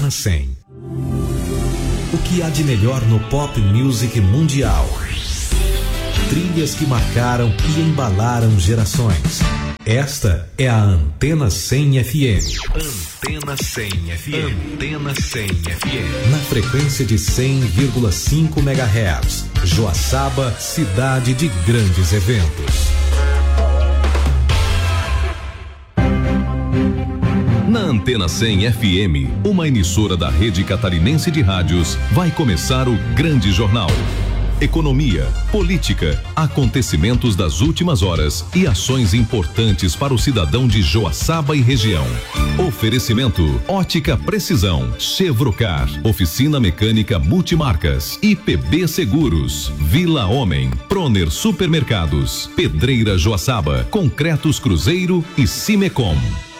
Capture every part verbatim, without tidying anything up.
Antena cem. O que há de melhor no pop music mundial? Trilhas que marcaram e embalaram gerações. Esta é a Antena cem F M. Antena cem F M. Antena cem F M. Na frequência de cem vírgula cinco megahertz. Joaçaba, cidade de grandes eventos. Na Antena cem F M, uma emissora da Rede Catarinense de Rádios, vai começar o Grande Jornal. Economia, política, acontecimentos das últimas horas e ações importantes para o cidadão de Joaçaba e região. Oferecimento: Ótica Precisão, Chevrocar, Oficina Mecânica Multimarcas, I P B Seguros, Vila Homem, Proner Supermercados, Pedreira Joaçaba, Concretos Cruzeiro e Cimecom.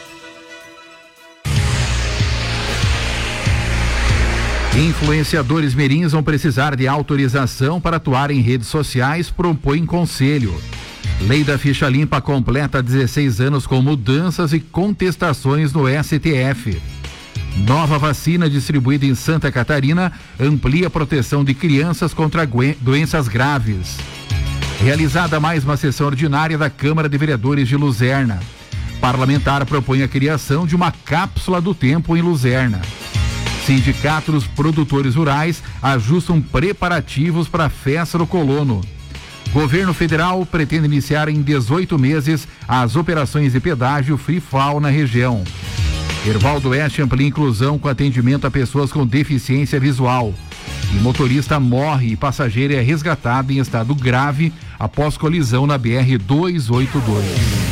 Influenciadores mirins vão precisar de autorização para atuar em redes sociais, propõe conselho. Lei da ficha limpa completa dezesseis anos com mudanças e contestações no S T F. Nova vacina distribuída em Santa Catarina amplia a proteção de crianças contra doenças graves. Realizada mais uma sessão ordinária da Câmara de Vereadores de Luzerna. Parlamentar propõe a criação de uma cápsula do tempo em Luzerna. Sindicatos produtores rurais ajustam preparativos para a festa do colono. Governo federal pretende iniciar em dezoito meses as operações de pedágio Free Fall na região. Hervaldo Oeste amplia inclusão com atendimento a pessoas com deficiência visual. E motorista morre e passageiro é resgatado em estado grave após colisão na B R duzentos e oitenta e dois.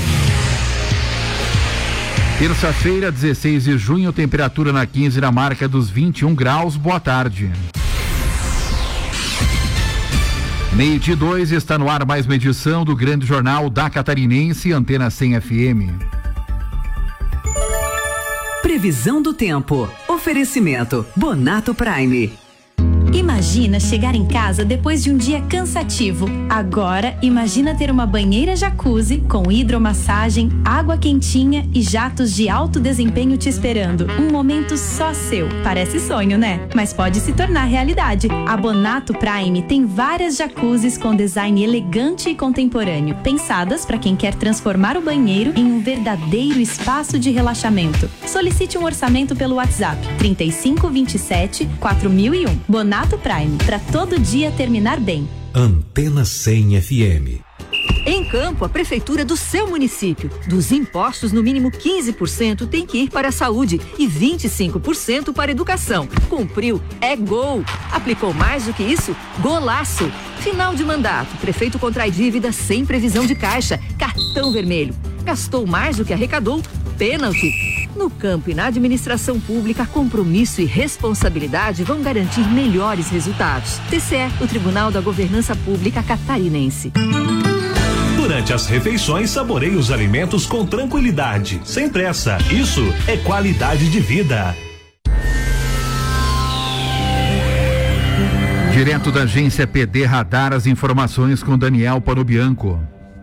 Terça-feira, dezesseis de junho, temperatura na quinze na marca dos vinte e um graus. Boa tarde. Meio-dia dois, está no ar mais uma edição do Grande Jornal da Catarinense, Antena cem F M. Previsão do tempo. Oferecimento: Bonato Prime. Imagina chegar em casa depois de um dia cansativo. Agora, imagina ter uma banheira jacuzzi com hidromassagem, água quentinha e jatos de alto desempenho te esperando. Um momento só seu. Parece sonho, né? Mas pode se tornar realidade. A Bonato Prime tem várias jacuzzis com design elegante e contemporâneo, pensadas para quem quer transformar o banheiro em um verdadeiro espaço de relaxamento. Solicite um orçamento pelo WhatsApp trinta e cinco, vinte e sete, quatro mil e um. Bonato Prime, para todo dia terminar bem. Antena cem F M. Em Campo, a prefeitura do seu município. Dos impostos, no mínimo quinze por cento tem que ir para a saúde e vinte e cinco por cento para a educação. Cumpriu, é gol. Aplicou mais do que isso? Golaço. Final de mandato, prefeito contrai dívida sem previsão de caixa, cartão vermelho. Gastou mais do que arrecadou? Pênalti. No campo e na administração pública, compromisso e responsabilidade vão garantir melhores resultados. T C E, o Tribunal da Governança Pública Catarinense. Durante as refeições, saboreie os alimentos com tranquilidade, sem pressa. Isso é qualidade de vida. Direto da agência P D Radar, as informações com Daniel Panobianco.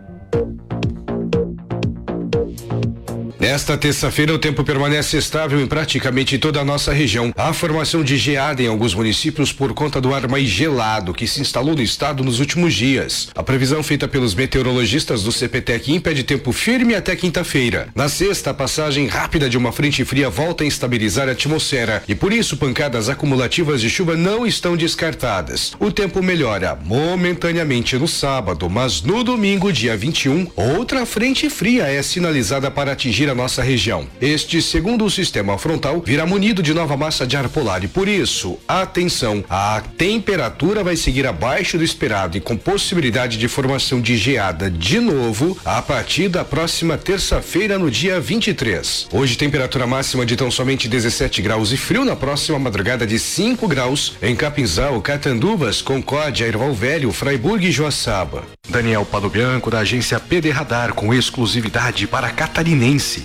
Nesta terça-feira, o tempo permanece estável em praticamente toda a nossa região. Há formação de geada em alguns municípios por conta do ar mais gelado que se instalou no estado nos últimos dias. A previsão feita pelos meteorologistas do CPTEC impede tempo firme até quinta-feira. Na sexta, a passagem rápida de uma frente fria volta a instabilizar a atmosfera e por isso pancadas acumulativas de chuva não estão descartadas. O tempo melhora momentaneamente no sábado, mas no domingo, dia vinte e um, outra frente fria é sinalizada para atingir a nossa região. Este, segundo o sistema frontal, virá munido de nova massa de ar polar e por isso, atenção, a temperatura vai seguir abaixo do esperado e com possibilidade de formação de geada de novo a partir da próxima terça-feira, no dia vinte e três. Hoje, temperatura máxima de tão somente dezessete graus e frio na próxima madrugada de cinco graus em Capinzal, Catanduvas, Concórdia, Erval Velho, Fraiburgo e Joaçaba. Daniel Panobianco, da agência P D Radar, com exclusividade para Catarinense.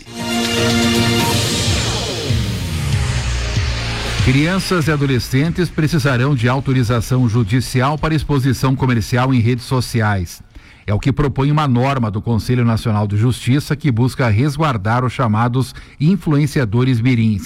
Crianças e adolescentes precisarão de autorização judicial para exposição comercial em redes sociais. É o que propõe uma norma do Conselho Nacional de Justiça que busca resguardar os chamados influenciadores mirins.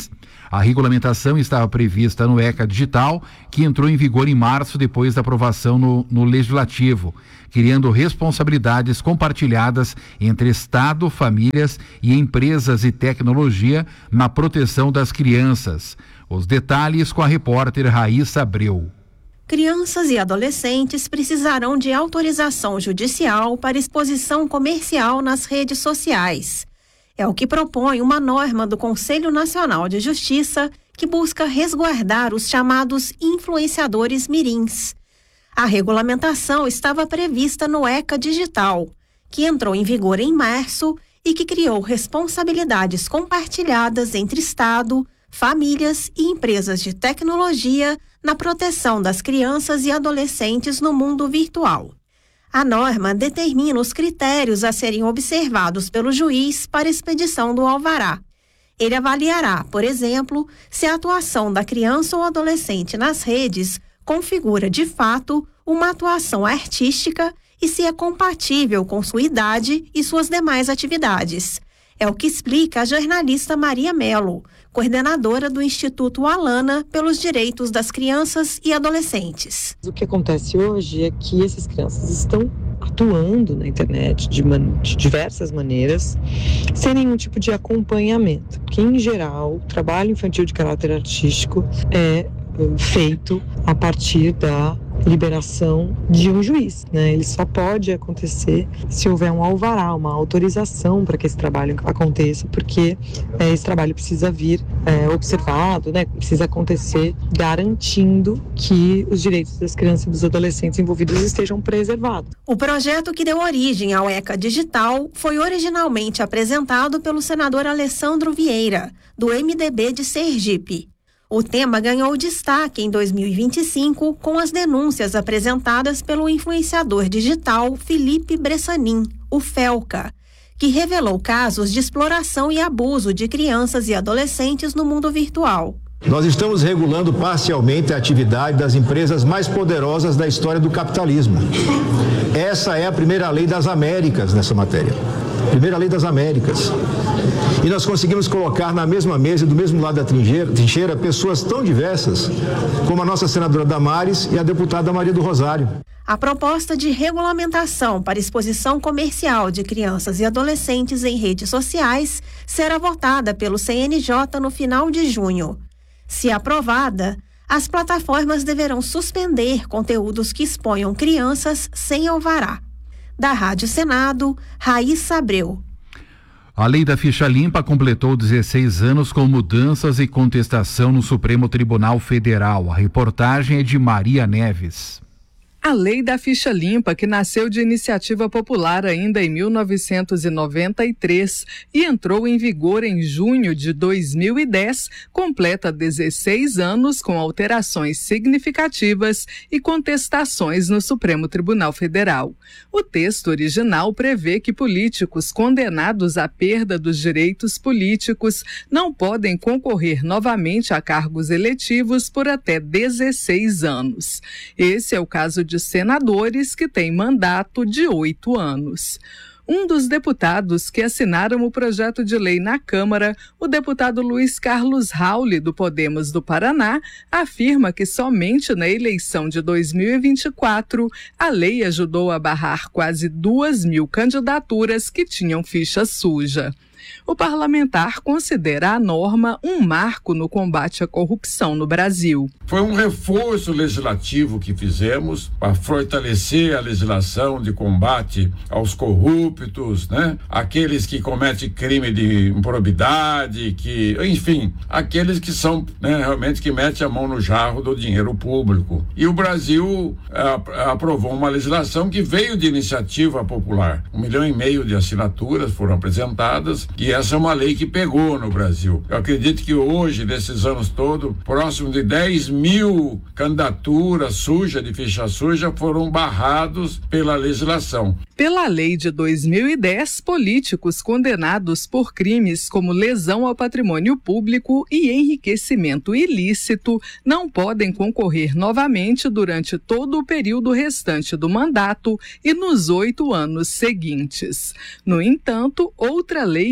A regulamentação estava prevista no ECA Digital, que entrou em vigor em março depois da aprovação no, no Legislativo, criando responsabilidades compartilhadas entre Estado, famílias e empresas e tecnologia na proteção das crianças. Os detalhes com a repórter Raíssa Abreu. Crianças e adolescentes precisarão de autorização judicial para exposição comercial nas redes sociais. É o que propõe uma norma do Conselho Nacional de Justiça que busca resguardar os chamados influenciadores mirins. A regulamentação estava prevista no ECA Digital, que entrou em vigor em março e que criou responsabilidades compartilhadas entre Estado, famílias e empresas de tecnologia na proteção das crianças e adolescentes no mundo virtual. A norma determina os critérios a serem observados pelo juiz para expedição do alvará. Ele avaliará, por exemplo, se a atuação da criança ou adolescente nas redes configura, de fato, uma atuação artística e se é compatível com sua idade e suas demais atividades. É o que explica a jornalista Maria Mello, coordenadora do Instituto Alana pelos Direitos das Crianças e Adolescentes. O que acontece hoje é que essas crianças estão atuando na internet de, man- de diversas maneiras, sem nenhum tipo de acompanhamento, porque, em geral, o trabalho infantil de caráter artístico é feito a partir da liberação de um juiz, né? Ele só pode acontecer se houver um alvará, uma autorização para que esse trabalho aconteça, porque é, esse trabalho precisa vir é, observado, né? Precisa acontecer garantindo que os direitos das crianças e dos adolescentes envolvidos estejam preservados. O projeto que deu origem ao ECA Digital foi originalmente apresentado pelo senador Alessandro Vieira, do M D B de Sergipe. O tema ganhou destaque em dois mil e vinte e cinco com as denúncias apresentadas pelo influenciador digital Felipe Bressanin, o Felca, que revelou casos de exploração e abuso de crianças e adolescentes no mundo virtual. Nós estamos regulando parcialmente a atividade das empresas mais poderosas da história do capitalismo. Essa é a primeira lei das Américas nessa matéria. Primeira lei das Américas. E nós conseguimos colocar na mesma mesa, do mesmo lado da trincheira, trincheira, pessoas tão diversas como a nossa senadora Damares e a deputada Maria do Rosário. A proposta de regulamentação para exposição comercial de crianças e adolescentes em redes sociais será votada pelo C N J no final de junho. Se aprovada, as plataformas deverão suspender conteúdos que exponham crianças sem alvará. Da Rádio Senado, Raíssa Abreu. A lei da ficha limpa completou dezesseis anos com mudanças e contestação no Supremo Tribunal Federal. A reportagem é de Maria Neves. A lei da ficha limpa, que nasceu de iniciativa popular ainda em mil novecentos e noventa e três e entrou em vigor em junho de dois mil e dez, completa dezesseis anos com alterações significativas e contestações no Supremo Tribunal Federal. O texto original prevê que políticos condenados à perda dos direitos políticos não podem concorrer novamente a cargos eletivos por até dezesseis anos. Esse é o caso de de senadores que têm mandato de oito anos. Um dos deputados que assinaram o projeto de lei na Câmara, o deputado Luiz Carlos Rauli, do Podemos do Paraná, afirma que somente na eleição de dois mil e vinte e quatro a lei ajudou a barrar quase duas mil candidaturas que tinham ficha suja. O parlamentar considera a norma um marco no combate à corrupção no Brasil. Foi um reforço legislativo que fizemos para fortalecer a legislação de combate aos corruptos, né? Aqueles que cometem crime de improbidade, que, enfim, aqueles que são, né, realmente que metem a mão no jarro do dinheiro público. E o Brasil a, aprovou uma legislação que veio de iniciativa popular. Um milhão e meio de assinaturas foram apresentadas. E essa é uma lei que pegou no Brasil. Eu acredito que hoje, nesses anos todos, próximo de dez mil candidaturas sujas, de ficha suja, foram barrados pela legislação. Pela lei de dois mil e dez, políticos condenados por crimes como lesão ao patrimônio público e enriquecimento ilícito não podem concorrer novamente durante todo o período restante do mandato e nos oito anos seguintes. No entanto, outra lei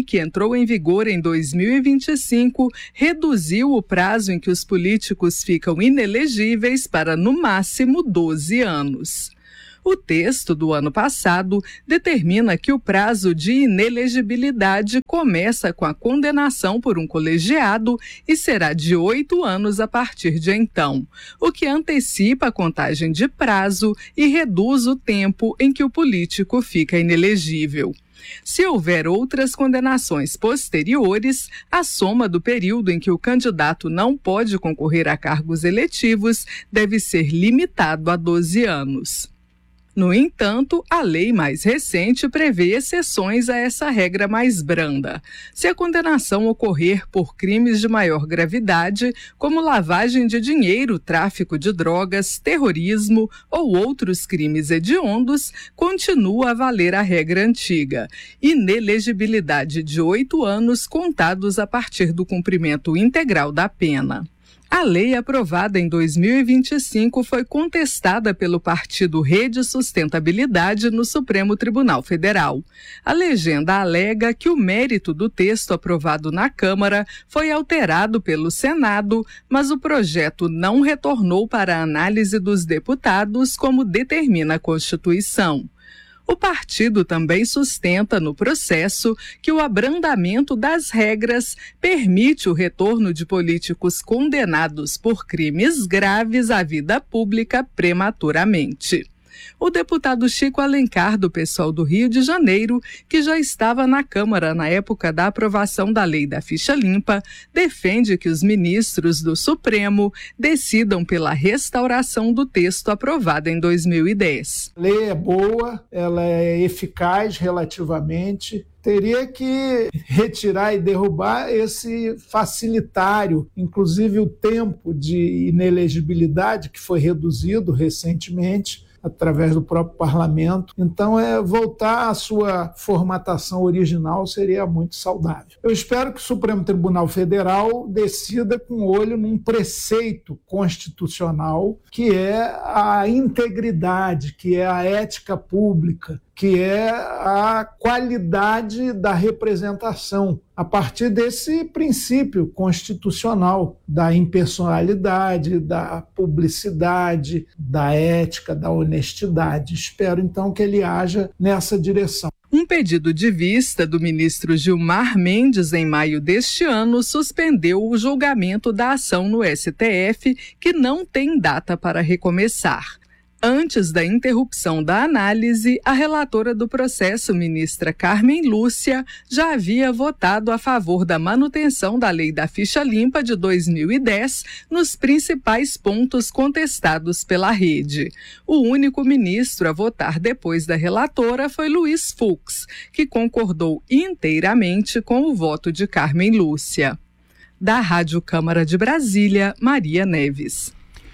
que entrou em vigor em dois mil e vinte e cinco, reduziu o prazo em que os políticos ficam inelegíveis para, no máximo, doze anos. O texto do ano passado determina que o prazo de inelegibilidade começa com a condenação por um colegiado e será de oito anos a partir de então, o que antecipa a contagem de prazo e reduz o tempo em que o político fica inelegível. Se houver outras condenações posteriores, a soma do período em que o candidato não pode concorrer a cargos eletivos deve ser limitado a doze anos. No entanto, a lei mais recente prevê exceções a essa regra mais branda. Se a condenação ocorrer por crimes de maior gravidade, como lavagem de dinheiro, tráfico de drogas, terrorismo ou outros crimes hediondos, continua a valer a regra antiga: inelegibilidade de oito anos contados a partir do cumprimento integral da pena. A lei aprovada em dois mil e vinte e cinco foi contestada pelo partido Rede Sustentabilidade no Supremo Tribunal Federal. A legenda alega que o mérito do texto aprovado na Câmara foi alterado pelo Senado, mas o projeto não retornou para a análise dos deputados, como determina a Constituição. O partido também sustenta no processo que o abrandamento das regras permite o retorno de políticos condenados por crimes graves à vida pública prematuramente. O deputado Chico Alencar, do PSOL do Rio de Janeiro, que já estava na Câmara na época da aprovação da lei da ficha limpa, defende que os ministros do Supremo decidam pela restauração do texto aprovado em dois mil e dez. A lei é boa, ela é eficaz relativamente. Teria que retirar e derrubar esse facilitário, inclusive o tempo de inelegibilidade, que foi reduzido recentemente através do próprio parlamento. Então, é voltar à sua formatação original seria muito saudável. Eu espero que o Supremo Tribunal Federal decida com olho num preceito constitucional, que é a integridade, que é a ética pública, que é a qualidade da representação, a partir desse princípio constitucional da impessoalidade, da publicidade, da ética, da honestidade. Espero, então, que ele haja nessa direção. Um pedido de vista do ministro Gilmar Mendes, em maio deste ano, suspendeu o julgamento da ação no S T F, que não tem data para recomeçar. Antes da interrupção da análise, a relatora do processo, ministra Carmen Lúcia, já havia votado a favor da manutenção da lei da ficha limpa de dois mil e dez nos principais pontos contestados pela rede. O único ministro a votar depois da relatora foi Luiz Fux, que concordou inteiramente com o voto de Carmen Lúcia. Da Rádio Câmara de Brasília, Maria Neves.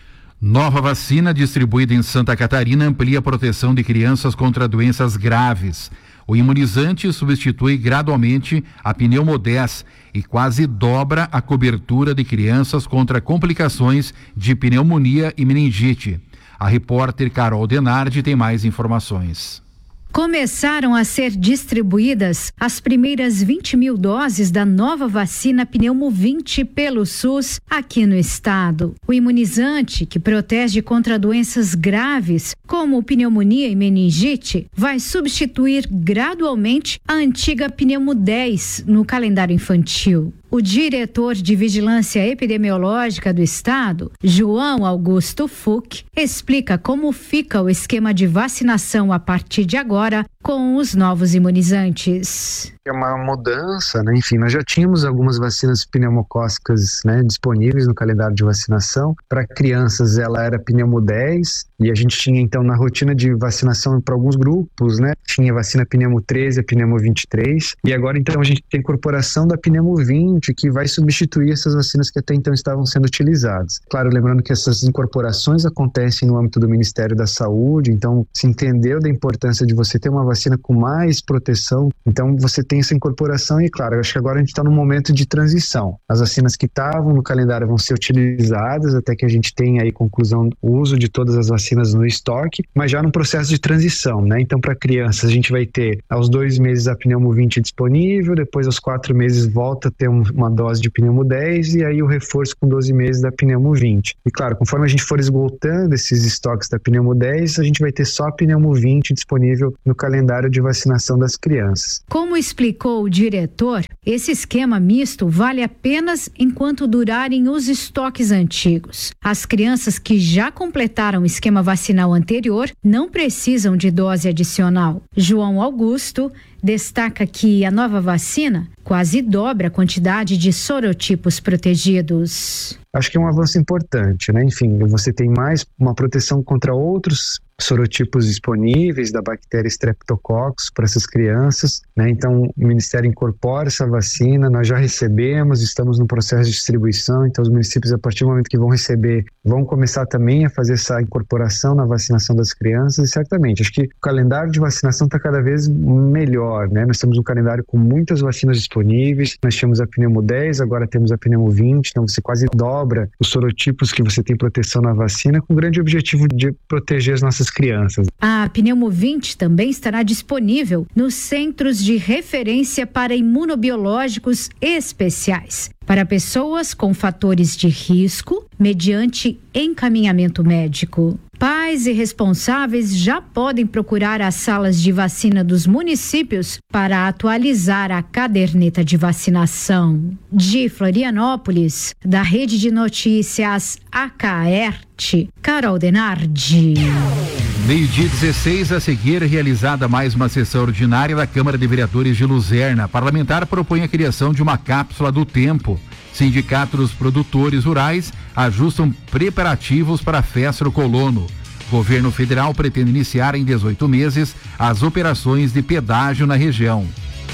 Nova vacina distribuída em Santa Catarina amplia a proteção de crianças contra doenças graves. O imunizante substitui gradualmente a pneumo dez e quase dobra a cobertura de crianças contra complicações de pneumonia e meningite. A repórter Carol Denardi tem mais informações. Começaram a ser distribuídas as primeiras vinte mil doses da nova vacina Pneumo vinte pelo SUS aqui no estado. O imunizante, que protege contra doenças graves, como pneumonia e meningite, vai substituir gradualmente a antiga Pneumo dez no calendário infantil. O diretor de Vigilância Epidemiológica do Estado, João Augusto Fuch, explica como fica o esquema de vacinação a partir de agora com os novos imunizantes. É uma mudança, né? Enfim, nós já tínhamos algumas vacinas pneumocócicas, né, disponíveis no calendário de vacinação. Para crianças, ela era Pneumo dez e a gente tinha, então, na rotina de vacinação para alguns grupos, né, tinha a vacina Pneumo treze, a Pneumo vinte e três, e agora, então, a gente tem a incorporação da Pneumo vinte, que vai substituir essas vacinas que até então estavam sendo utilizadas. Claro, lembrando que essas incorporações acontecem no âmbito do Ministério da Saúde, então se entendeu da importância de você ter uma vacina com mais proteção. Então você tem essa incorporação e, claro, eu acho que agora a gente está num momento de transição. As vacinas que estavam no calendário vão ser utilizadas até que a gente tenha aí conclusão do uso de todas as vacinas no estoque, mas já no processo de transição, né? Então, para crianças, a gente vai ter aos dois meses a Pneumo vinte disponível, depois aos quatro meses volta a ter um, uma dose de Pneumo dez e aí o reforço com doze meses da Pneumo vinte. E claro, conforme a gente for esgotando esses estoques da Pneumo dez, a gente vai ter só a Pneumo vinte disponível no calendário de vacinação das crianças. Como explicou o diretor, esse esquema misto vale apenas enquanto durarem os estoques antigos. As crianças que já completaram o esquema vacinal anterior não precisam de dose adicional. João Augusto destaca que a nova vacina quase dobra a quantidade de sorotipos protegidos. Acho que é um avanço importante, né? Enfim, você tem mais uma proteção contra outros sorotipos disponíveis da bactéria Streptococcus para essas crianças, né? Então, o Ministério incorpora essa vacina, nós já recebemos, estamos no processo de distribuição, então os municípios, a partir do momento que vão receber, vão começar também a fazer essa incorporação na vacinação das crianças, e certamente, acho que o calendário de vacinação está cada vez melhor, né? Nós temos um calendário com muitas vacinas disponíveis, nós tínhamos a Pneumo dez, agora temos a Pneumo vinte, então você quase dobra os sorotipos que você tem proteção na vacina, com o grande objetivo de proteger as nossas crianças. A Pneumo vinte também estará disponível nos centros de referência para imunobiológicos especiais, para pessoas com fatores de risco, mediante encaminhamento médico. Pais e responsáveis já podem procurar as salas de vacina dos municípios para atualizar a caderneta de vacinação. De Florianópolis, da Rede de Notícias A K R T, Carol Denardi. Meio-dia dezesseis, a seguir, realizada mais uma sessão ordinária da Câmara de Vereadores de Luzerna. Parlamentar propõe a criação de uma cápsula do tempo. Sindicatos produtores rurais ajustam preparativos para a festa do colono. Governo federal pretende iniciar em dezoito meses as operações de pedágio na região.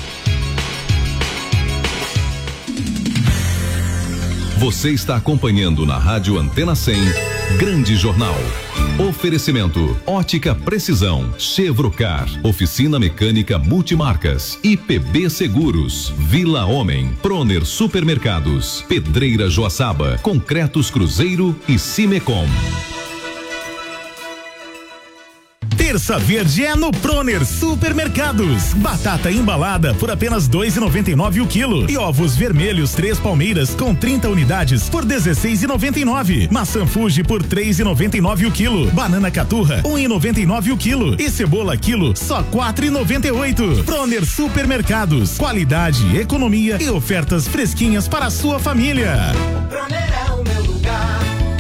Você está acompanhando na Rádio Antena cem, Grande Jornal. Oferecimento, Ótica Precisão, Chevrocar, Oficina Mecânica Multimarcas, I P B Seguros, Vila Homem, Proner Supermercados, Pedreira Joaçaba, Concretos Cruzeiro e Cimecom. Terça Verde é no Proner Supermercados. Batata embalada por apenas dois reais e noventa e nove o quilo. E ovos vermelhos três palmeiras com trinta unidades por dezesseis reais e noventa e nove. Maçã Fuji por três reais e noventa e nove o quilo. Banana Caturra um real e noventa e nove o quilo. E cebola quilo só quatro reais e noventa e oito. Proner Supermercados. Qualidade, economia e ofertas fresquinhas para a sua família. Proner é o meu lugar.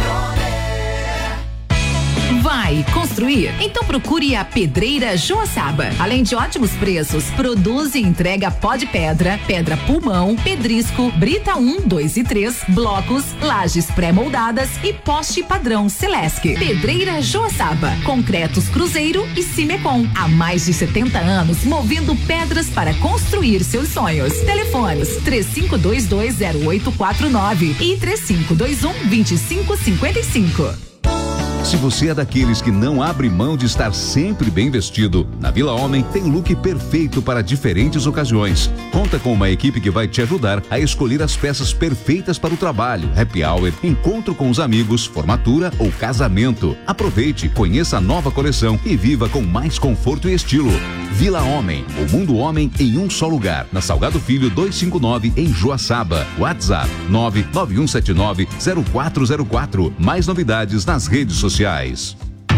Vai construir? Então procure a Pedreira Joaçaba. Além de ótimos preços, produz e entrega pó de pedra, pedra pulmão, pedrisco, brita um, dois e três, blocos, lajes pré-moldadas e poste padrão Celesc. Pedreira Joaçaba, Concretos Cruzeiro e Cimecom. Há mais de setenta anos movendo pedras para construir seus sonhos. Telefones três cinco dois dois zero oito quatro nove e três cinco dois um dois cinco cinco cinco. Se você é daqueles que não abre mão de estar sempre bem vestido, na Vila Homem tem look perfeito para diferentes ocasiões. Conta com uma equipe que vai te ajudar a escolher as peças perfeitas para o trabalho, happy hour, encontro com os amigos, formatura ou casamento. Aproveite, conheça a nova coleção e viva com mais conforto e estilo. Vila Homem, o mundo homem em um só lugar. Na Salgado Filho duzentos e cinquenta e nove, em Joaçaba. WhatsApp nove nove um sete nove zero quatro zero quatro. Mais novidades nas redes sociais.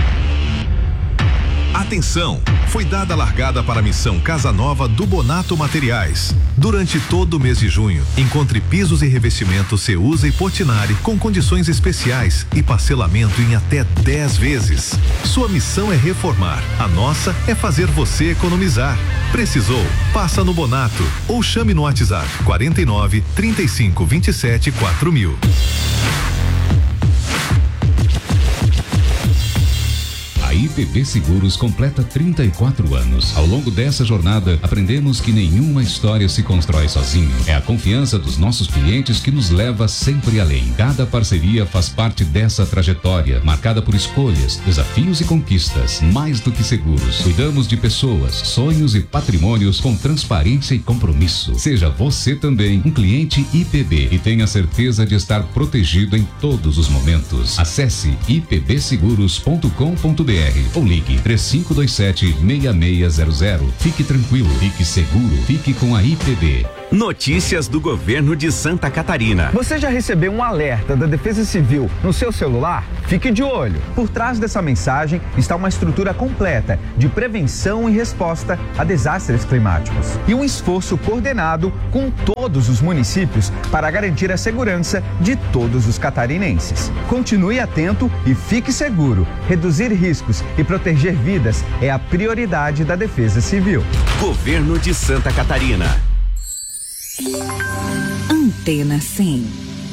Atenção! Foi dada a largada para a missão Casa Nova do Bonato Materiais. Durante todo o mês de junho, encontre pisos e revestimentos Ceusa e Portinari com condições especiais e parcelamento em até dez vezes. Sua missão é reformar, a nossa é fazer você economizar. Precisou? Passa no Bonato ou chame no WhatsApp quarenta e nove, trinta e cinco, vinte e sete, quatro mil. A I P B Seguros completa trinta e quatro anos. Ao longo dessa jornada, aprendemos que nenhuma história se constrói sozinho. É a confiança dos nossos clientes que nos leva sempre além. Cada parceria faz parte dessa trajetória, marcada por escolhas, desafios e conquistas. Mais do que seguros, cuidamos de pessoas, sonhos e patrimônios com transparência e compromisso. Seja você também um cliente I P B e tenha certeza de estar protegido em todos os momentos. Acesse i p b seguros ponto com ponto b r ou ligue três cinco dois sete, seis seis zero zero. Fique tranquilo, fique seguro, fique com a I P B. Notícias do governo de Santa Catarina. Você já recebeu um alerta da Defesa Civil no seu celular? Fique de olho. Por trás dessa mensagem está uma estrutura completa de prevenção e resposta a desastres climáticos e um esforço coordenado com todos os municípios para garantir a segurança de todos os catarinenses. Continue atento e fique seguro. Reduzir riscos e proteger vidas é a prioridade da Defesa Civil. Governo de Santa Catarina. Antena cem.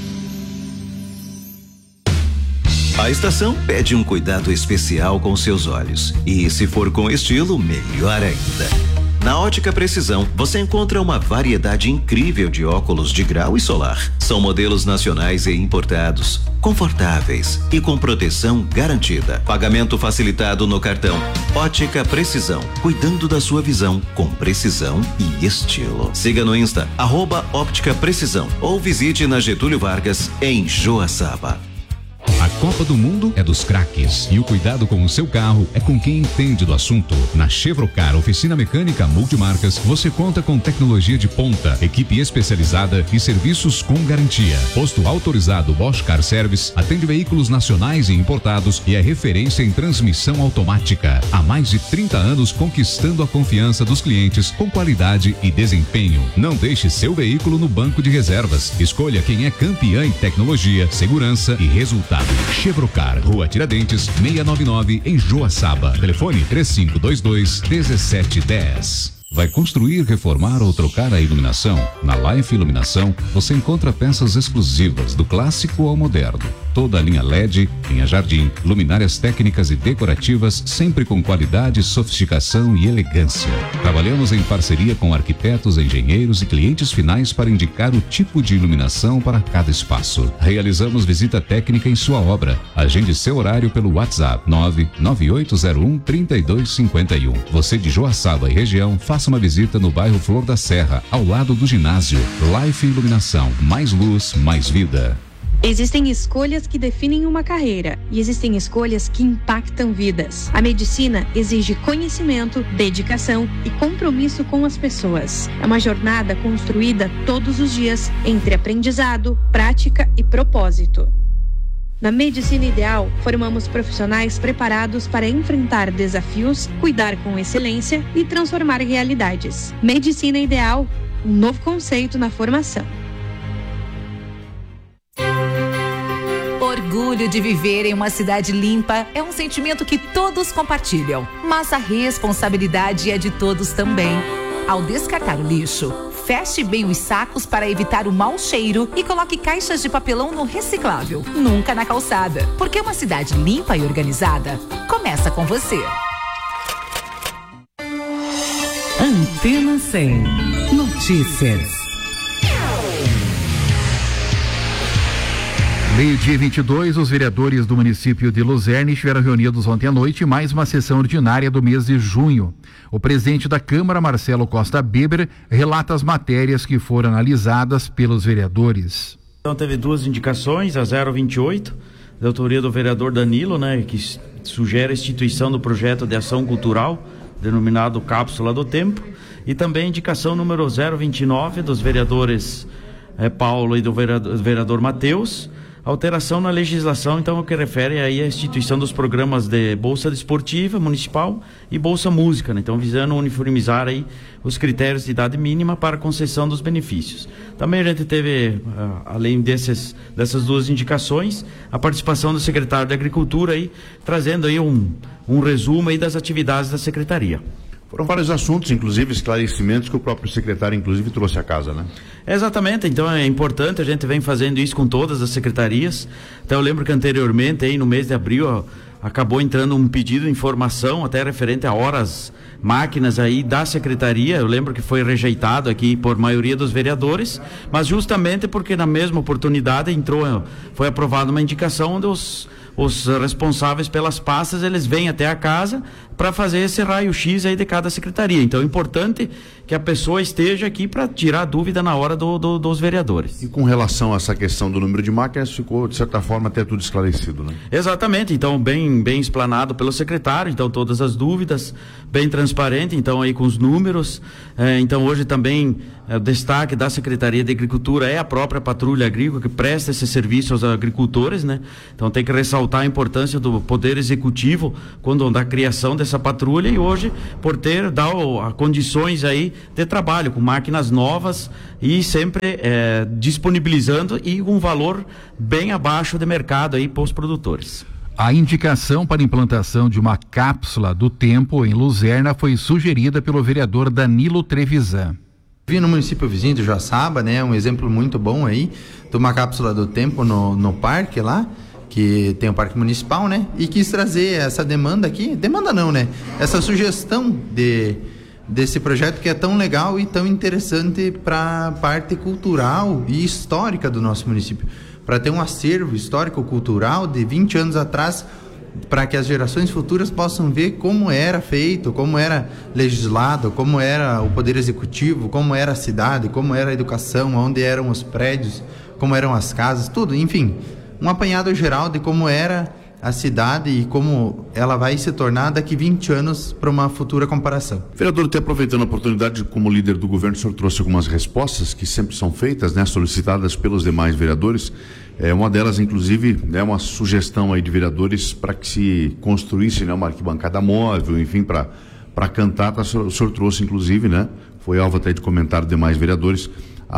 A estação pede um cuidado especial com seus olhos. E se for com estilo, melhor ainda. Na Ótica Precisão, você encontra uma variedade incrível de óculos de grau e solar. São modelos nacionais e importados, confortáveis e com proteção garantida. Pagamento facilitado no cartão. Ótica Precisão, cuidando da sua visão com precisão e estilo. Siga no Insta, arroba Óptica Precisão, ou visite na Getúlio Vargas, em Joaçaba. A Copa do Mundo é dos craques e o cuidado com o seu carro é com quem entende do assunto. Na Chevrocar Oficina Mecânica Multimarcas, você conta com tecnologia de ponta, equipe especializada e serviços com garantia. Posto autorizado Bosch Car Service, atende veículos nacionais e importados e é referência em transmissão automática. Há mais de trinta anos conquistando a confiança dos clientes com qualidade e desempenho. Não deixe seu veículo no banco de reservas. Escolha quem é campeã em tecnologia, segurança e resultado. Chevrocar, Rua Tiradentes, seiscentos e noventa e nove, em Joaçaba. Telefone três cinco dois dois, um sete um zero. Vai construir, reformar ou trocar a iluminação? Na Life Iluminação, você encontra peças exclusivas do clássico ao moderno. Toda a linha L E D, linha Jardim, luminárias técnicas e decorativas, sempre com qualidade, sofisticação e elegância. Trabalhamos em parceria com arquitetos, engenheiros e clientes finais para indicar o tipo de iluminação para cada espaço. Realizamos visita técnica em sua obra. Agende seu horário pelo WhatsApp nove nove oito zero um, três dois cinco um. Você de Joaçaba e região, faça uma visita no bairro Flor da Serra, ao lado do ginásio. Life Iluminação, mais luz, mais vida. Existem escolhas que definem uma carreira e existem escolhas que impactam vidas. A medicina exige conhecimento, dedicação e compromisso com as pessoas. É uma jornada construída todos os dias entre aprendizado, prática e propósito. Na Medicina Ideal, formamos profissionais preparados para enfrentar desafios, cuidar com excelência e transformar realidades. Medicina Ideal, um novo conceito na formação. Orgulho de viver em uma cidade limpa é um sentimento que todos compartilham, mas a responsabilidade é de todos também. Ao descartar o lixo, feche bem os sacos para evitar o mau cheiro e coloque caixas de papelão no reciclável, nunca na calçada, porque uma cidade limpa e organizada começa com você. Antena cem. Notícias. Meio-dia vinte e dois, os vereadores do município de Luzerne estiveram reunidos ontem à noite em mais uma sessão ordinária do mês de junho. O presidente da Câmara, Marcelo Costa Beber, relata as matérias que foram analisadas pelos vereadores. Então teve duas indicações, a zero vinte e oito, da autoria do vereador Danilo, né, que sugere a instituição do projeto de ação cultural, denominado Cápsula do Tempo, e também a indicação número zero vinte e nove dos vereadores eh, Paulo e do vereador, vereador Matheus, alteração na legislação, então, o que refere aí à instituição dos programas de Bolsa Desportiva Municipal e Bolsa Música, né? Então, visando uniformizar aí os critérios de idade mínima para concessão dos benefícios. Também a gente teve, além desses, dessas duas indicações, a participação do secretário de Agricultura aí, trazendo aí um, um resumo aí das atividades da Secretaria. Foram vários assuntos, inclusive esclarecimentos que o próprio secretário, inclusive, trouxe à casa, né? Exatamente, então é importante, a gente vem fazendo isso com todas as secretarias. Até eu lembro que anteriormente, aí no mês de abril, acabou entrando um pedido de informação até referente a horas máquinas aí da secretaria. Eu lembro que foi rejeitado aqui por maioria dos vereadores, mas justamente porque na mesma oportunidade entrou, foi aprovada uma indicação onde os os responsáveis pelas pastas, eles vêm até a casa para fazer esse raio-x aí de cada secretaria. Então é importante que a pessoa esteja aqui para tirar dúvida na hora do, do, dos vereadores. E com relação a essa questão do número de máquinas, ficou de certa forma até tudo esclarecido, né? Exatamente, então bem, bem explanado pelo secretário, então todas as dúvidas, bem transparente, então aí com os números, eh, então hoje também eh, o destaque da Secretaria de Agricultura é a própria patrulha agrícola que presta esse serviço aos agricultores, né? Então tem que ressaltar a importância do Poder Executivo quando da criação dessa patrulha e hoje por ter dado a condições aí de trabalho com máquinas novas e sempre eh, disponibilizando e um valor bem abaixo de mercado aí para os produtores. A indicação para implantação de uma cápsula do tempo em Luzerna foi sugerida pelo vereador Danilo Trevisan. Vi no município vizinho de Joaçaba, né, um exemplo muito bom aí de uma cápsula do tempo no, no parque lá, que tem o parque municipal, né, e quis trazer essa demanda aqui, demanda não, né, essa sugestão de, desse projeto que é tão legal e tão interessante para a parte cultural e histórica do nosso município, para ter um acervo histórico-cultural de vinte anos atrás, para que as gerações futuras possam ver como era feito, como era legislado, como era o poder executivo, como era a cidade, como era a educação, onde eram os prédios, como eram as casas, tudo, enfim, um apanhado geral de como era a cidade e como ela vai se tornar daqui vinte anos para uma futura comparação. Vereador, até aproveitando a oportunidade, como líder do governo, o senhor trouxe algumas respostas que sempre são feitas, né, solicitadas pelos demais vereadores. É, uma delas, inclusive, é uma sugestão aí de vereadores para que se construísse, né, uma arquibancada móvel, enfim, para para cantata. O senhor trouxe, inclusive, né, foi alvo até de comentário de demais vereadores,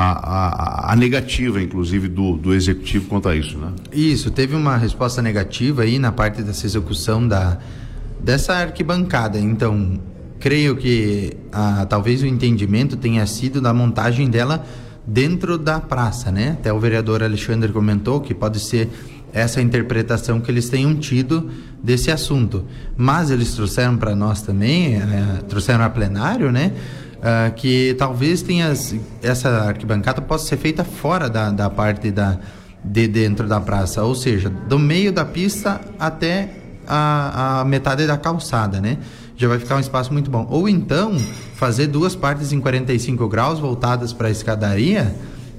A, a, a negativa, inclusive, do, do executivo quanto a isso, né? Isso, teve uma resposta negativa aí na parte dessa execução da, dessa arquibancada. Então, creio que ah, talvez o entendimento tenha sido da montagem dela dentro da praça, né? Até o vereador Alexandre comentou que pode ser essa interpretação que eles tenham tido desse assunto. Mas eles trouxeram para nós também, eh, trouxeram a plenário, né? Uh, que talvez tenha essa arquibancada possa ser feita fora da, da parte da, de dentro da praça, ou seja, do meio da pista até a, a metade da calçada, né? Já vai ficar um espaço muito bom. Ou então fazer duas partes em quarenta e cinco graus voltadas para a escadaria,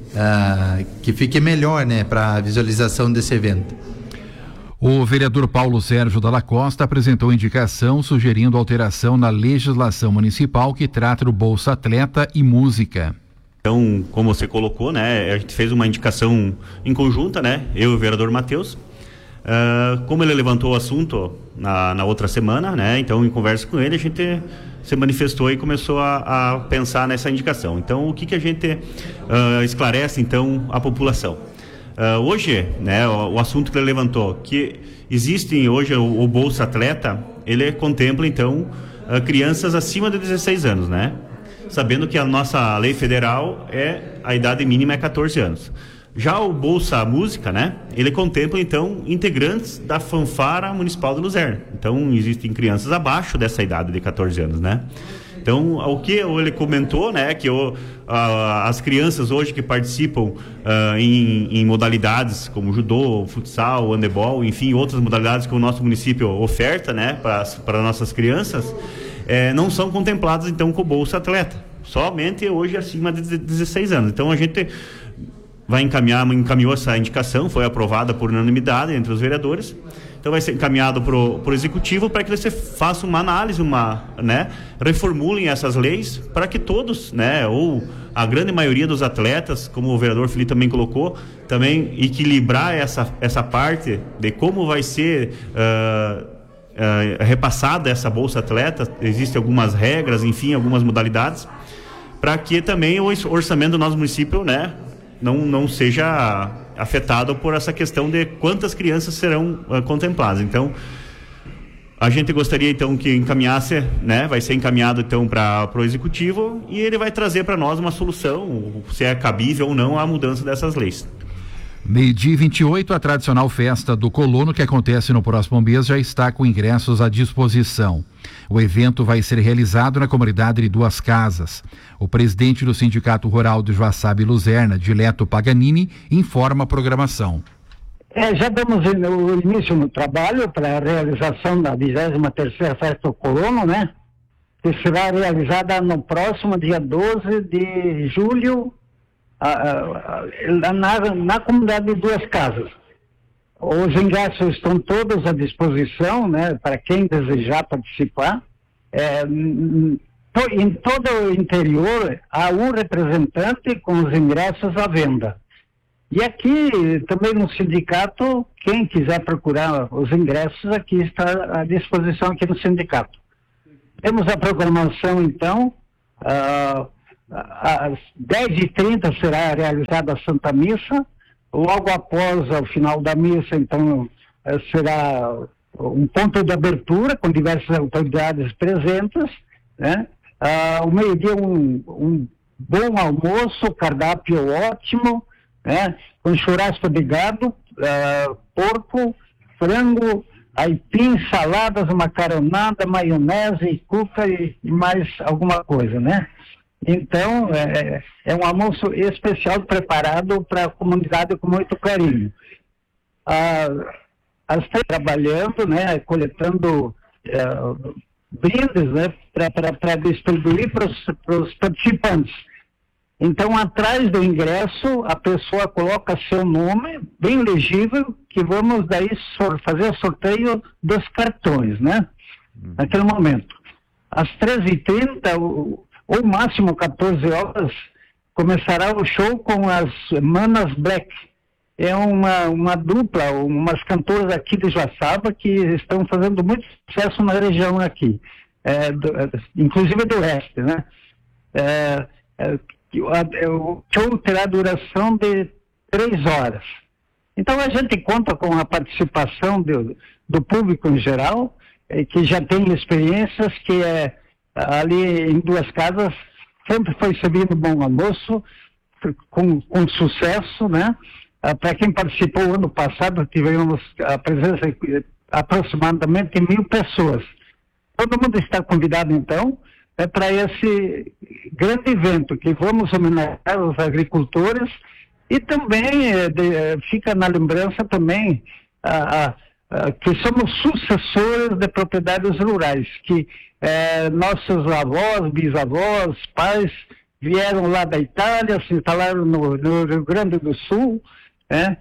uh, que fique melhor, né, para a visualização desse evento. O vereador Paulo Sérgio Dalla Costa apresentou indicação sugerindo alteração na legislação municipal que trata do Bolsa Atleta e música. Então, como você colocou, né, a gente fez uma indicação em conjunta, né, eu e o vereador Matheus. Uh, como ele levantou o assunto na, na outra semana, né, então em conversa com ele a gente se manifestou e começou a, a pensar nessa indicação. Então, o que que a gente uh, esclarece então à população? Uh, hoje, né, o, o assunto que ele levantou, que existem hoje o, o Bolsa Atleta, ele contempla então uh, crianças acima de dezesseis anos, né? Sabendo que a nossa lei federal é, a idade mínima é catorze anos. Já o Bolsa Música, né, ele contempla então integrantes da fanfara municipal de Luzerna. Então existem crianças abaixo dessa idade de catorze anos, né? Então, o que ele comentou, né, que o, a, as crianças hoje que participam uh, em, em modalidades como judô, futsal, handebol, enfim, outras modalidades que o nosso município oferta, né, para nossas crianças, eh, não são contempladas, então, com o Bolsa Atleta. Somente hoje acima de dezesseis anos. Então, a gente vai encaminhar, encaminhou essa indicação, foi aprovada por unanimidade entre os vereadores. Então vai ser encaminhado para o executivo para que você faça uma análise, uma, né, reformulem essas leis para que todos, né, ou a grande maioria dos atletas, como o vereador Felipe também colocou, também equilibrar essa, essa parte de como vai ser uh, uh, repassada essa Bolsa Atleta. Existem algumas regras, enfim, algumas modalidades, para que também o orçamento do nosso município, né, não, não seja afetado por essa questão de quantas crianças serão uh, contempladas. Então, a gente gostaria então que encaminhasse, né, vai ser encaminhado então para o executivo e ele vai trazer para nós uma solução, se é cabível ou não a mudança dessas leis. Meio-dia e vinte e oito, a tradicional festa do Colono, que acontece no próximo mês, já está com ingressos à disposição. O evento vai ser realizado na comunidade de Duas Casas. O presidente do Sindicato Rural de Joaçaba e Luzerna, Dileto Paganini, informa a programação. É, já damos o início no trabalho para a realização da vigésima terceira Festa do Colono, né? Que será realizada no próximo dia doze de julho, a, a, na, na comunidade de Duas Casas. Os ingressos estão todos à disposição, né, para quem desejar participar. É, em todo o interior há um representante com os ingressos à venda. E aqui, também no sindicato, quem quiser procurar os ingressos, aqui está à disposição aqui no sindicato. Temos a programação, então, uh, às dez e trinta será realizada a Santa Missa. Logo após o final da missa, então, será um ponto de abertura com diversas autoridades presentes, né? Uh, o meio-dia um, um bom almoço, cardápio ótimo, né? Com churrasco de gado, uh, porco, frango, aipim, saladas, macaronada, maionese, cuca e, e mais alguma coisa, né? Então, é, é um almoço especial preparado para a comunidade com muito carinho. Ah, as três trabalhando, né, coletando é, brindes, né, para distribuir para os participantes. Então, atrás do ingresso, a pessoa coloca seu nome, bem legível, que vamos daí sor- fazer o sorteio dos cartões, né? Uhum. Naquele momento. Às treze e trinta, o ou máximo quatorze horas, começará o show com as Manas Black. É uma, uma dupla, umas cantoras aqui de Joaçaba que estão fazendo muito sucesso na região aqui, é, do, inclusive do oeste, né? É, é, o show terá duração de três horas. Então a gente conta com a participação do, do público em geral, é, que já tem experiências, que é ali em Duas Casas, sempre foi servido bom almoço, com, com sucesso, né? Ah, para quem participou ano passado, tivemos a presença de aproximadamente mil pessoas. Todo mundo está convidado, então, é para esse grande evento, que vamos homenagear os agricultores, e também é, de, é, fica na lembrança também a, a, a, que somos sucessores de propriedades rurais, que É, nossos avós, bisavós, pais vieram lá da Itália, se instalaram no, no Rio Grande do Sul, né?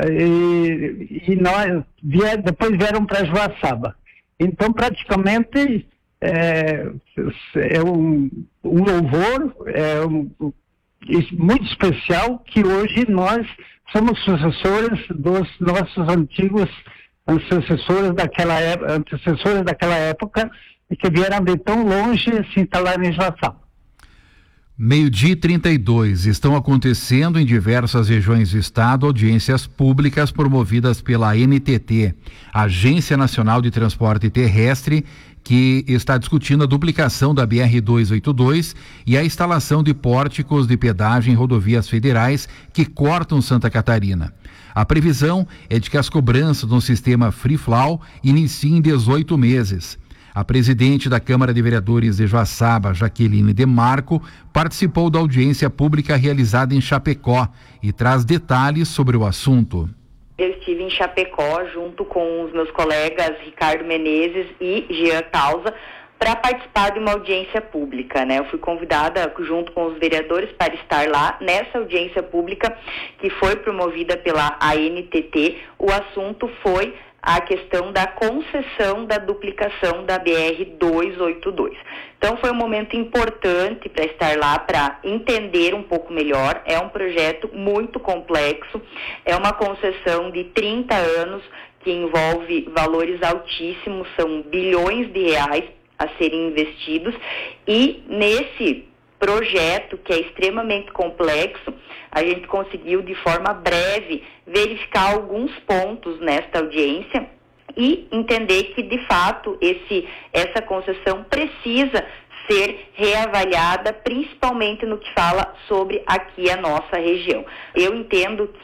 e, e nós vier, depois vieram para Joaçaba. Então, praticamente, é, é um, um louvor é um, muito especial, que hoje nós somos sucessores dos nossos antigos antecessores daquela, antecessores daquela época, e que vieram de tão longe se instalar em Joaçaba. Meio-dia e trinta e dois, estão acontecendo em diversas regiões do estado audiências públicas promovidas pela A N T T, Agência Nacional de Transporte Terrestre, que está discutindo a duplicação da B R duzentos e oitenta e dois e a instalação de pórticos de pedágio em rodovias federais que cortam Santa Catarina. A previsão é de que as cobranças no sistema Free Flow iniciem em dezoito meses. A presidente da Câmara de Vereadores de Joaçaba, Jaqueline Demarco, participou da audiência pública realizada em Chapecó e traz detalhes sobre o assunto. Eu estive em Chapecó junto com os meus colegas Ricardo Menezes e Jean Causa para participar de uma audiência pública, né? Eu fui convidada junto com os vereadores para estar lá nessa audiência pública que foi promovida pela A N T T. O assunto foi a questão da concessão da duplicação da B R duzentos e oitenta e dois. Então foi um momento importante para estar lá, para entender um pouco melhor. É um projeto muito complexo, é uma concessão de trinta anos que envolve valores altíssimos, são bilhões de reais a serem investidos, e nesse projeto, que é extremamente complexo, a gente conseguiu de forma breve verificar alguns pontos nesta audiência e entender que, de fato, esse, essa concessão precisa ser reavaliada, principalmente no que fala sobre aqui a nossa região. Eu entendo que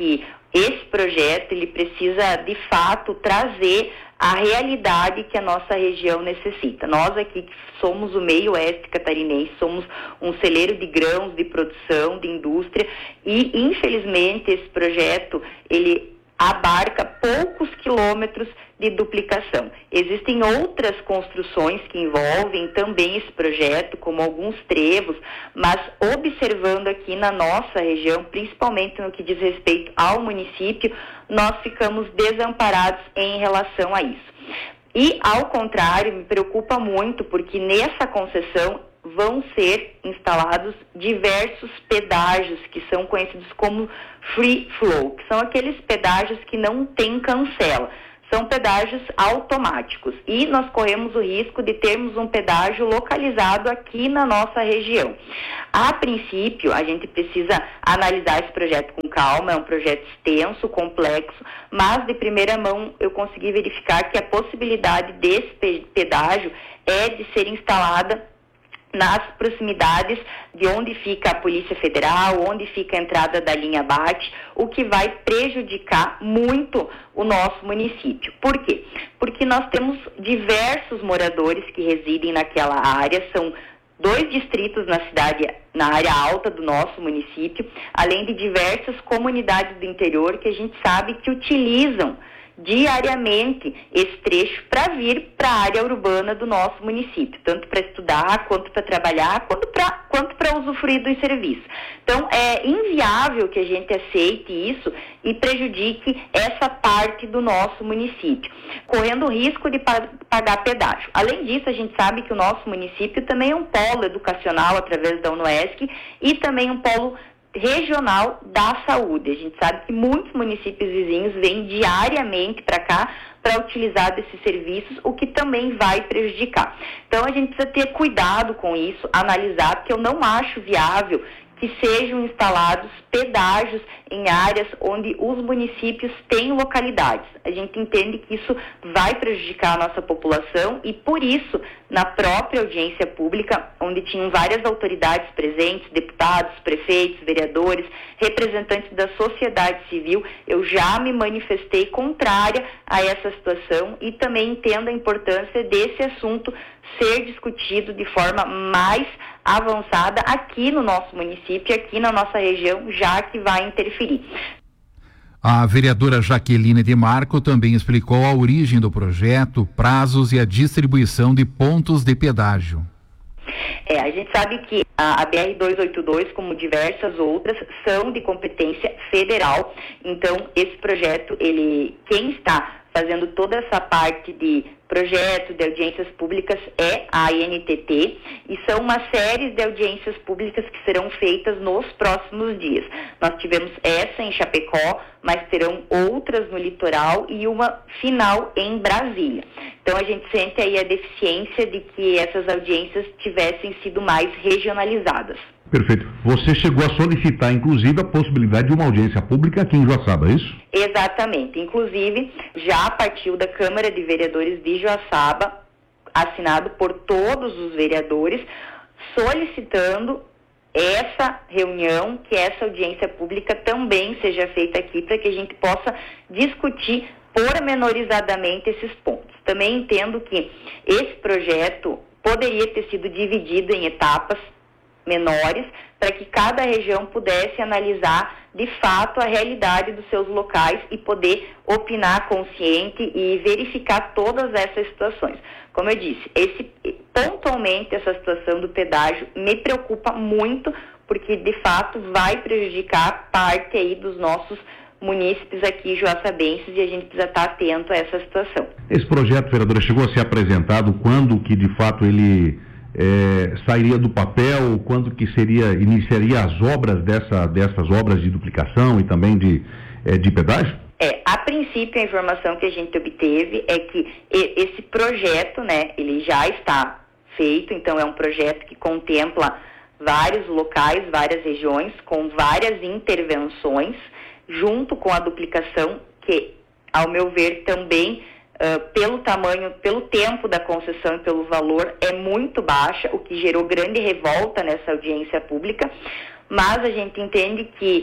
esse projeto ele precisa de fato trazer a realidade que a nossa região necessita. Nós aqui que somos o meio oeste catarinense, somos um celeiro de grãos, de produção, de indústria, e infelizmente esse projeto ele abarca poucos quilômetros de duplicação. Existem outras construções que envolvem também esse projeto, como alguns trevos, mas observando aqui na nossa região, principalmente no que diz respeito ao município, nós ficamos desamparados em relação a isso. E, ao contrário, me preocupa muito, porque nessa concessão vão ser instalados diversos pedágios que são conhecidos como free flow, que são aqueles pedágios que não tem cancela. São pedágios automáticos e nós corremos o risco de termos um pedágio localizado aqui na nossa região. A princípio, a gente precisa analisar esse projeto com calma, é um projeto extenso, complexo, mas de primeira mão eu consegui verificar que a possibilidade desse pedágio é de ser instalada nas proximidades de onde fica a Polícia Federal, onde fica a entrada da linha Bate, o que vai prejudicar muito o nosso município. Por quê? Porque nós temos diversos moradores que residem naquela área, são dois distritos na cidade, na área alta do nosso município, além de diversas comunidades do interior que a gente sabe que utilizam diariamente esse trecho para vir para a área urbana do nosso município, tanto para estudar, quanto para trabalhar, quanto para quanto para usufruir dos serviços. Então, é inviável que a gente aceite isso e prejudique essa parte do nosso município, correndo o risco de pa- pagar pedágio. Além disso, a gente sabe que o nosso município também é um polo educacional através da UNOESC e também um polo regional da saúde. A gente sabe que muitos municípios vizinhos vêm diariamente para cá para utilizar desses serviços, o que também vai prejudicar. Então a gente precisa ter cuidado com isso, analisar, porque eu não acho viável que sejam instalados pedágios em áreas onde os municípios têm localidades. A gente entende que isso vai prejudicar a nossa população e, por isso, na própria audiência pública, onde tinham várias autoridades presentes, deputados, prefeitos, vereadores, representantes da sociedade civil, eu já me manifestei contrária a essa situação e também entendo a importância desse assunto ser discutido de forma mais avançada aqui no nosso município, aqui na nossa região, já que vai interferir. A vereadora Jaqueline de Marco também explicou a origem do projeto, prazos e a distribuição de pontos de pedágio. É, a gente sabe que a, a B R duzentos e oitenta e dois, como diversas outras, são de competência federal. Então, esse projeto, ele, quem está fazendo toda essa parte de projeto de audiências públicas é a A N T T e são uma série de audiências públicas que serão feitas nos próximos dias. Nós tivemos essa em Chapecó, mas terão outras no litoral e uma final em Brasília. Então a gente sente aí a deficiência de que essas audiências tivessem sido mais regionalizadas. Perfeito. Você chegou a solicitar, inclusive, a possibilidade de uma audiência pública aqui em Joaçaba, é isso? Exatamente. Inclusive, já partiu da Câmara de Vereadores de Joaçaba, assinado por todos os vereadores, solicitando essa reunião, que essa audiência pública também seja feita aqui, para que a gente possa discutir pormenorizadamente esses pontos. Também entendo que esse projeto poderia ter sido dividido em etapas menores, para que cada região pudesse analisar de fato a realidade dos seus locais e poder opinar consciente e verificar todas essas situações. Como eu disse, esse, pontualmente essa situação do pedágio me preocupa muito, porque de fato vai prejudicar parte aí dos nossos munícipes aqui joaçabenses e a gente precisa estar atento a essa situação. Esse projeto, vereadora, chegou a ser apresentado quando que de fato ele É, sairia do papel, quando que seria, iniciaria as obras dessa, dessas obras de duplicação e também de, é, de pedágio? É, a princípio a informação que a gente obteve é que esse projeto, né, ele já está feito, então é um projeto que contempla vários locais, várias regiões, com várias intervenções, junto com a duplicação, que, ao meu ver, também Uh, pelo tamanho, pelo tempo da concessão e pelo valor, é muito baixa, o que gerou grande revolta nessa audiência pública, mas a gente entende que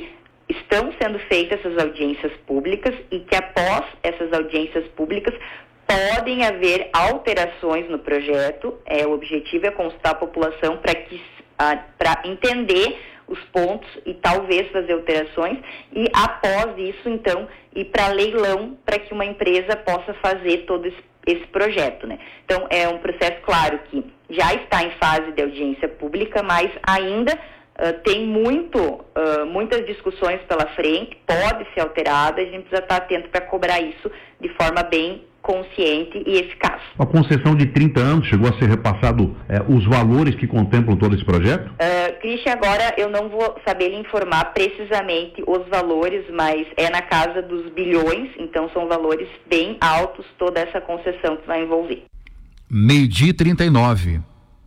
estão sendo feitas essas audiências públicas e que após essas audiências públicas podem haver alterações no projeto. É, o objetivo é consultar a população para que para entender os pontos e talvez fazer alterações e após isso então ir para leilão para que uma empresa possa fazer todo esse, esse projeto, né? Então é um processo, claro, que já está em fase de audiência pública, mas ainda uh, tem muito, uh, muitas discussões pela frente, pode ser alterada, a gente precisa estar atento para cobrar isso de forma bem consciente e eficaz. A concessão de trinta anos chegou a ser repassado eh, os valores que contemplam todo esse projeto? Uh, Cristian, agora eu não vou saber lhe informar precisamente os valores, mas é na casa dos bilhões, então são valores bem altos toda essa concessão que vai envolver. Meio-dia trinta e nove.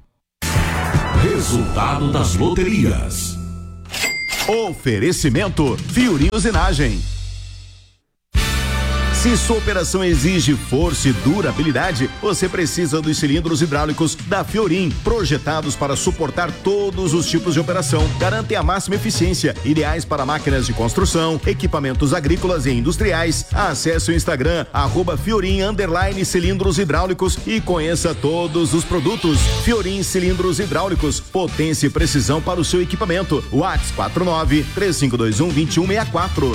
Resultado das loterias. Oferecimento Fiorim Usinagem. Se sua operação exige força e durabilidade, você precisa dos cilindros hidráulicos da Fiorim, projetados para suportar todos os tipos de operação. Garantem a máxima eficiência, ideais para máquinas de construção, equipamentos agrícolas e industriais. Acesse o Instagram, arroba Fiorim underline cilindros hidráulicos e conheça todos os produtos. Fiorim Cilindros Hidráulicos, potência e precisão para o seu equipamento. WhatsApp quatro nove três cinco dois um dois um seis quatro.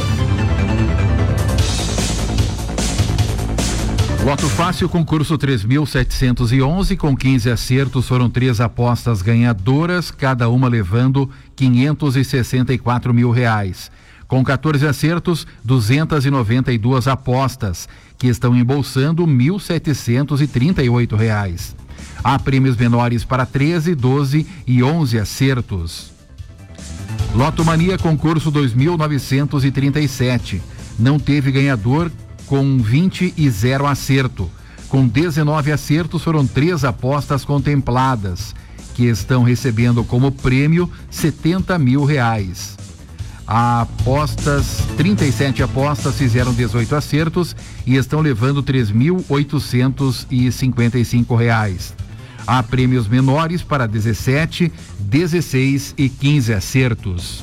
Loto Fácil, concurso três mil setecentos e onze, com quinze acertos, foram três apostas ganhadoras, cada uma levando quinhentos e sessenta e quatro mil reais. Com quatorze acertos, duzentas e noventa e duas apostas, que estão embolsando mil setecentos e trinta e oito reais. Há prêmios menores para treze, doze e onze acertos. Loto Mania, concurso dois mil novecentos e trinta e sete, não teve ganhador, com vinte e zero acerto. Com dezenove acertos, foram três apostas contempladas, que estão recebendo como prêmio setenta mil reais. Apostas, trinta e sete apostas fizeram dezoito acertos e estão levando três mil oitocentos e cinquenta e cinco reais. Há prêmios menores para dezessete, dezesseis e quinze acertos.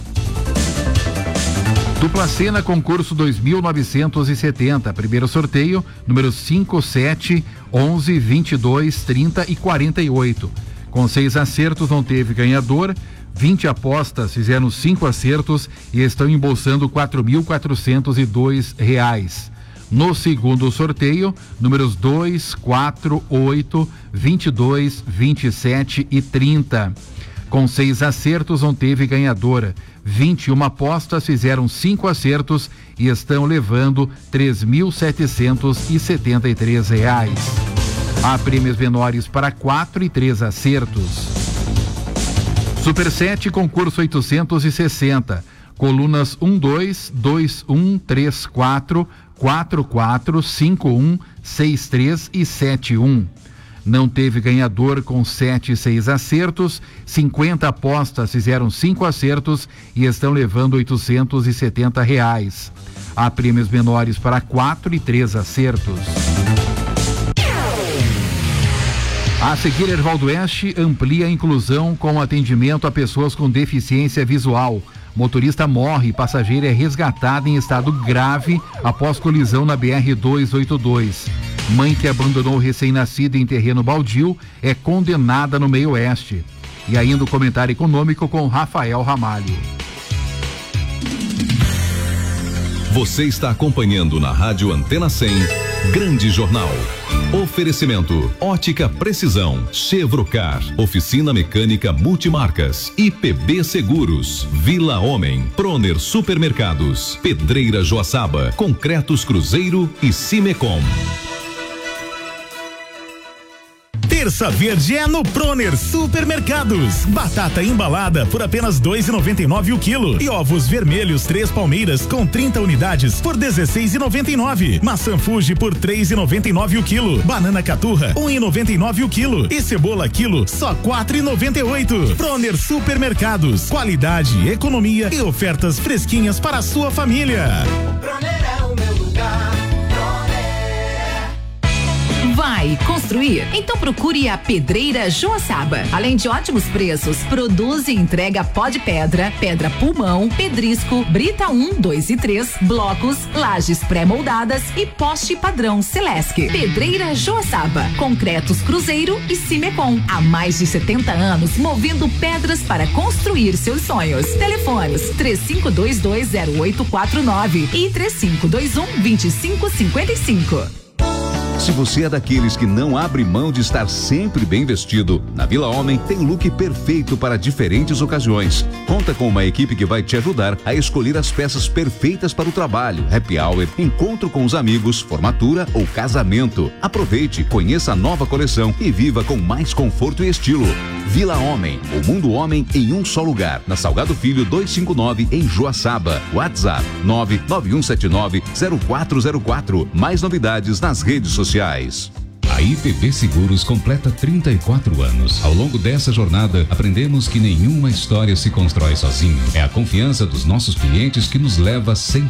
Dupla Cena, concurso dois mil novecentos e setenta, primeiro sorteio, números cinco, sete, onze, vinte e dois, trinta e quarenta e oito. Com seis acertos não teve ganhador, vinte apostas fizeram cinco acertos e estão embolsando quatro mil quatrocentos e dois reais. No segundo sorteio, números dois, quatro, oito, vinte e dois, vinte e sete e trinta. Com seis acertos não teve ganhadora. vinte e uma apostas fizeram cinco acertos e estão levando três mil setecentos e setenta e três reais. Há prêmios menores para quatro e três acertos. Super sete, concurso oitocentos e sessenta. Colunas um, dois, dois, um, três, quatro, quatro, quatro, cinco, um, seis, três e sete, um. Não teve ganhador com sete e seis acertos, cinquenta apostas fizeram cinco acertos e estão levando oitocentos e setenta reais. Há prêmios menores para quatro e três acertos. A seguir, Hervaldo Oeste amplia a inclusão com atendimento a pessoas com deficiência visual. Motorista morre e passageiro é resgatado em estado grave após colisão na B R duzentos e oitenta e dois. Mãe que abandonou o recém-nascido em terreno baldio é condenada no Meio Oeste. E ainda o comentário econômico com Rafael Ramalho. Você está acompanhando na Rádio Antena cem, Grande Jornal. Oferecimento: Ótica Precisão, Chevrocar, Oficina Mecânica Multimarcas, I P B Seguros, Vila Homem, Proner Supermercados, Pedreira Joaçaba, Concretos Cruzeiro e Cimecom. Terça Verde é no Proner Supermercados. Batata embalada por apenas dois e noventa e nove o quilo. E ovos vermelhos três palmeiras com trinta unidades por dezesseis e noventa e nove. Maçã Fuji por três e noventa e nove o quilo. Banana Caturra um e noventa e nove o quilo. E cebola quilo só quatro e noventa e oito. Proner Supermercados. Qualidade, economia e ofertas fresquinhas para a sua família. Vai Vai construir? Então procure a Pedreira Joaçaba. Além de ótimos preços, produz e entrega pó de pedra, pedra pulmão, pedrisco, brita um, dois e três, blocos, lajes pré-moldadas e poste padrão Celesc. Pedreira Joaçaba, concretos Cruzeiro e Cimecom. Há mais de setenta anos movendo pedras para construir seus sonhos. Telefones três cinco dois dois zero oito quatro nove e três cinco dois um dois cinco cinco cinco. Se você é daqueles que não abre mão de estar sempre bem vestido, na Vila Homem tem o look perfeito para diferentes ocasiões. Conta com uma equipe que vai te ajudar a escolher as peças perfeitas para o trabalho, happy hour, encontro com os amigos, formatura ou casamento. Aproveite, conheça a nova coleção e viva com mais conforto e estilo. Vila Homem, o mundo homem em um só lugar. Na Salgado Filho duzentos e cinquenta e nove, em Joaçaba. WhatsApp nove nove um sete nove zero quatro zero quatro. Mais novidades nas redes sociais. A I P V Seguros completa trinta e quatro anos. Ao longo dessa jornada, aprendemos que nenhuma história se constrói sozinho. É a confiança dos nossos clientes que nos leva sempre